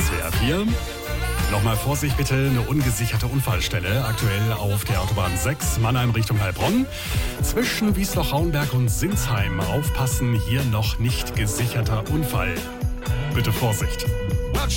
SWR 4. Nochmal Vorsicht bitte, eine ungesicherte Unfallstelle. Aktuell auf der Autobahn 6, Mannheim Richtung Heilbronn. Zwischen Wiesloch-Rauenberg und Sinsheim. Aufpassen, hier noch nicht gesicherter Unfall. Bitte Vorsicht.